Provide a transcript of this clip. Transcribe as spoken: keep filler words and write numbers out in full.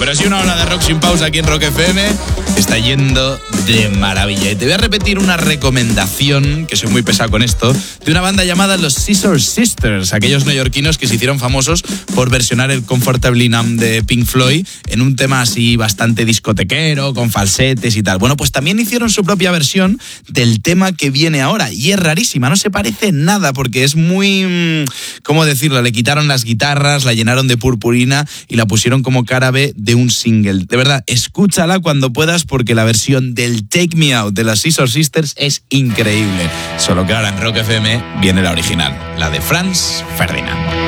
Pero sí, una hora de rock sin pausa aquí en Rock F M está yendo de maravilla. Y te voy a repetir una recomendación, que soy muy pesado con esto, de una banda llamada los Scissor Sisters, aquellos neoyorquinos que se hicieron famosos por versionar el Comfortably Numb de Pink Floyd en un tema así bastante discotequero, con falsetes y tal. Bueno, pues también hicieron su propia versión del tema que viene ahora, y es rarísima, no se parece nada porque es muy, ¿cómo decirlo? Le quitaron las guitarras, la llenaron de purpurina y la pusieron como cara B de un single. De verdad, escúchala cuando puedas porque la versión del Take Me Out de las Scissor Sisters es increíble. Solo que ahora en Rock F M viene la original, la de Franz Ferdinand.